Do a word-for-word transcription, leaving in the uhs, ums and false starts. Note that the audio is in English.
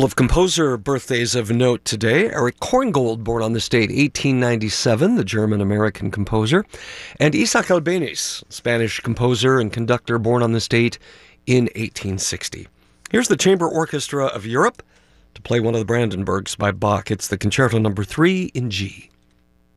Couple of composer birthdays of note today. Erich Korngold, born on this date, eighteen ninety-seven, the German-American composer. And Isaac Albéniz, Spanish composer and conductor, born on this date in eighteen sixty. Here's the Chamber Orchestra of Europe to play one of the Brandenburgs by Bach. It's the Concerto Number three in G.